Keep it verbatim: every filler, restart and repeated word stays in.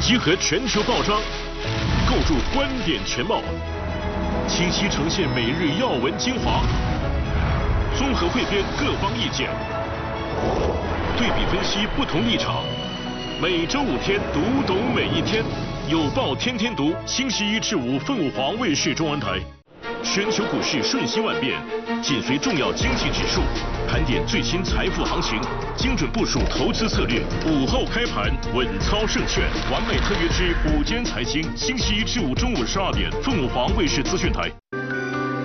集合全球报章，构筑观点全貌，清晰呈现每日要闻精华，综合汇编各方意见，对比分析不同立场。每周五天，读懂每一天，有报天天读。星期一至五，凤凰卫视中文台。全球股市瞬息万变，紧随重要经济指数，盘点最新财富行情，精准部署投资策略。午后开盘，稳操胜券。完美特约之午间财经，星期一至五中午十二点，凤凰卫视资讯台。